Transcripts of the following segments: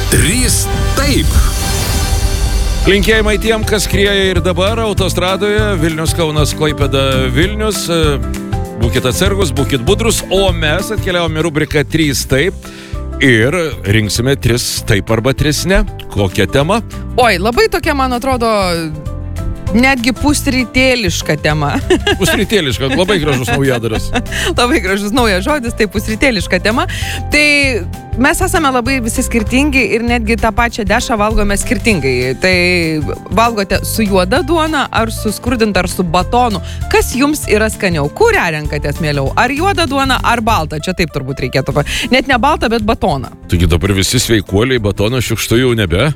Trys taip. Linkėjimai tiem, kas skrieja ir dabar autostradoje Vilnius, Kaunas, Klaipėda, Vilnius. Būkit atsargus, būkit budrus, o mes atkeliavome rubriką 3 taip ir rinksime 3 taip arba 3 ne. Kokia tema? Oi, labai tokia, man atrodo, netgi pusrytėliška tema. Pusrytėliška, labai gražus naujadaras. Labai gražus naujas žodis, tai pusrytėliška tema. Tai mes esame labai visi skirtingi ir netgi tą pačią dešą valgome skirtingai. Tai valgote su juoda duona, ar su skrudinta, ar su batonu. Kas jums yra skaniau? Kurią renkatės mieliau? Ar juoda duona, ar balta? Čia taip turbūt reikėtų. Net ne balta, bet batoną. Taigi dabar visi sveikuoliai batoną šiukštu jau nebe?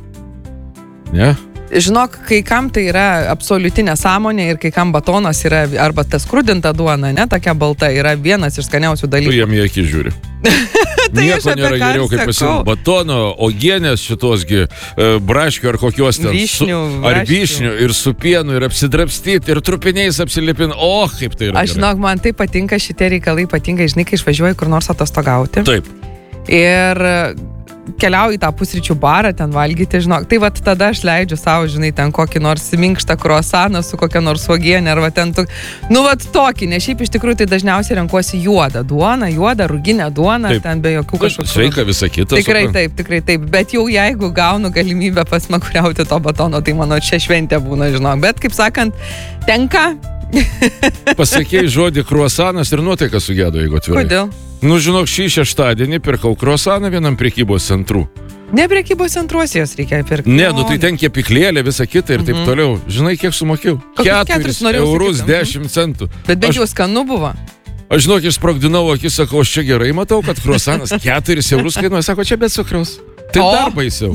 Ne? Žinok, kai kam tai yra absoliuti nesąmonė ir kai kam batonas yra, arba ta skrudinta duona, ne, tokia balta, yra vienas iš skaniausių dalykų. Tu jam į akį žiūri. Tai nieko nėra geriau, kaip pasimti batono, ogienės šitosgi, braškių ar kokios ten. Ar vyšnių ir su pienu ir apsidrapstyti ir trupiniais apsilipin. O, kaip tai yra. Aš žinok, man tai patinka šitie reikalai, patinka, žinai, kai išvažiuoju kur nors atostogauti. Taip. Ir keliauju į tą pusryčių barą, ten valgyti, žinok. Tai vat tada aš leidžiu savo, žinai, ten kokį nors minkštą kruasaną su kokia nors uogienė, arba ten tokį, nes šiaip iš tikrųjų tai dažniausiai renkuosi juodą duoną, juodą ruginę duoną, taip. Ten be jokių kažkokių. Sveika visą kitą. Tikrai taip. Bet jau jeigu gaunu galimybę pasmakuriauti to batono, tai mano čia šventė būna, žinok. Bet kaip sakant, tenka. Pasakėjai žodį kruasanas ir nuotaika sugedo, jeigu atvirai. Kodėl? Nu, žinok, šį šeštadienį pirkau kruasaną vienam prekybos centrų. Ne prekybos centruose jos reikia pirkti. Ne, tai ten kepiklėlė, visa kita ir taip toliau. Žinai, kiek sumokėjau? 4 eurus 10 centų. Bet bent jau skanu buvo. Aš žinok, išsprogdinau akis, sakau, aš čia gerai matau, kad kruasanas 4 eurus kainuoja. Sako, čia be cukraus. Tai dar baisiau.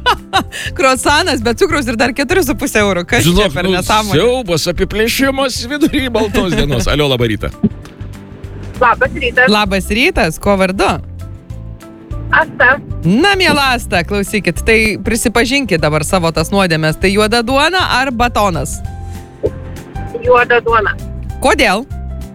Kruasanas be cukraus ir dar 4,5 eurų. Kas žinok, čia per nesąmonę? Siaubas, apiplėšimas vidury baltos dienos. Alio, labą rytą. Labas rytas. Labas rytas, ko vardu? Asta. Na, miela Asta, klausykit, tai prisipažinkit dabar savo tas nuodėmės. Tai juoda duona ar batonas? Juoda duona. Kodėl?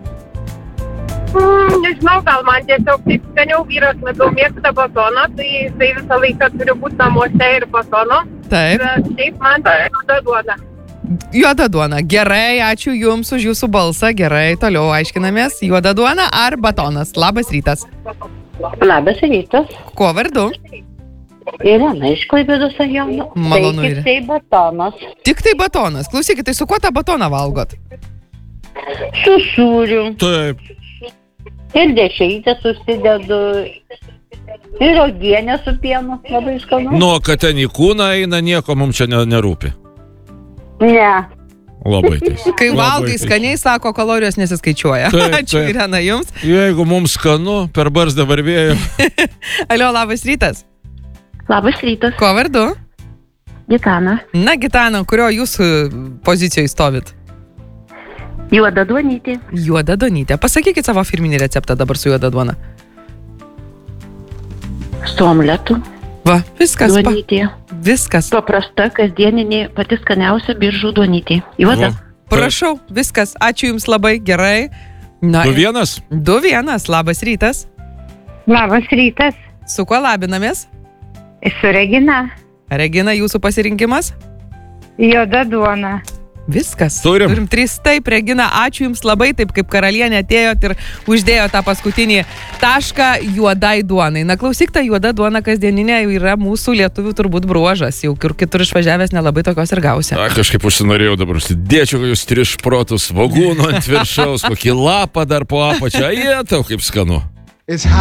Nežinau, gal man tiesiog taip skaniau, vyras labiau mėgsta batoną, tai visą laiką turi būti namuose ir batono. Taip. Taip, man tai juoda duona. Juoda duona. Gerai, ačiū Jums už Jūsų balsą. Gerai, toliau aiškinamės. Juoda duona ar batonas? Labas rytas. Labas rytas. Kuo vardu? Irena iš Klaipėdos rajono. Malonu, Irena. Tai batonas. Tik tai batonas. Klausykit, tai su kuo tą batoną valgot? Su sūriu. Taip. Ir dešreitę susidedu. Ir uogienę su pienu. Labai skanu. Nu, kad ten į kūną eina, nieko mums čia nerūpi. Ne. Labai teisė. Kai valgai skaniai, sako, kalorijos nesiskaičiuoja. Ačiū, Irena, Jums. Jeigu mums skanu, per barzdą varvėjo. Alio, labas rytas. Labas rytas. Kuo vardu? Gitana. Na, Gitana, kurio Jūsų pozicijoje stovit? Juoda duonytė. Juoda duonytė. Pasakykit savo firminį receptą dabar su juoda duona. Su omletu. Va, viskas. Duonytė. Viskas. Paprasta, kasdieninė, pati skaniausia biržų duonytė. Juoda. Prašau, viskas. Ačiū Jums labai, gerai. Na, 2-1. 2-1, labas rytas. Labas rytas. Su kuo labinamės? Su Regina. Regina, Jūsų pasirinkimas? Juoda duona. Viskas. Turim 3 taip, Regina, ačiū Jums labai, taip kaip karalienė atėjot ir uždėjo tą paskutinį tašką juodai duonai. Na, klausyk, ta juoda duona kasdieninė yra mūsų lietuvių turbūt bruožas. Jau kur kitur išvažiavęs nelabai tokios ir gausi. Kažkaip užsinorėjau dabar, dėčiau kokius 3 šprotus svogūnų ant viršaus, kokį lapą dar po apačią. Jie tau kaip skanu.